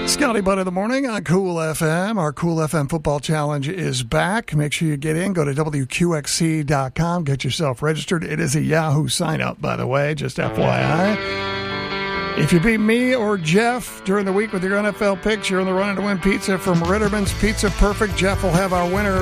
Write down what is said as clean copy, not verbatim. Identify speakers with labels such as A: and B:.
A: Scotty Butt in the morning on Cool FM. Our Cool FM football challenge is back. Make sure you get in. Go to WQXC.com. Get yourself registered. It is a Yahoo sign up, by the way, just FYI. If you beat me or Jeff during the week with your NFL picks, you're in the running to win pizza from Ritterman's Pizza Perfect. Jeff will have our winner